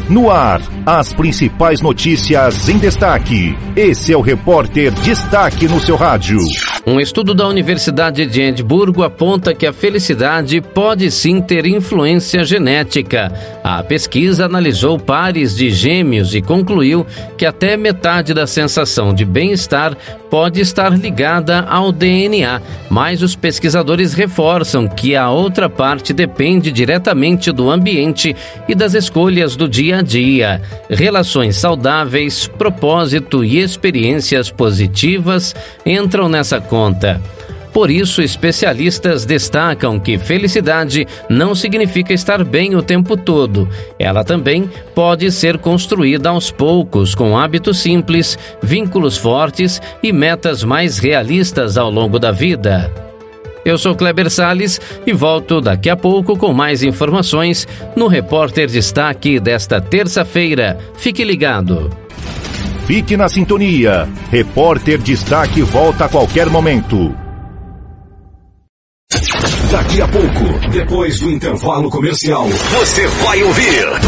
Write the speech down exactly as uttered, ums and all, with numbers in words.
No ar, as principais notícias em destaque. Esse é o Repórter Destaque no seu rádio. Um estudo da Universidade de Edimburgo aponta que a felicidade pode sim ter influência genética. A pesquisa analisou pares de gêmeos e concluiu que até metade da sensação de bem-estar pode estar ligada ao D N A, mas os pesquisadores reforçam que a outra parte depende diretamente do ambiente e das escolhas do dia a dia. Relações saudáveis, propósito e experiências positivas entram nessa conta. Por isso, especialistas destacam que felicidade não significa estar bem o tempo todo. Ela também pode ser construída aos poucos, com hábitos simples, vínculos fortes e metas mais realistas ao longo da vida. Eu sou Kleber Salles e volto daqui a pouco com mais informações no Repórter Destaque desta terça-feira. Fique ligado. Fique na sintonia. Repórter Destaque volta a qualquer momento. Daqui a pouco, depois do intervalo comercial, você vai ouvir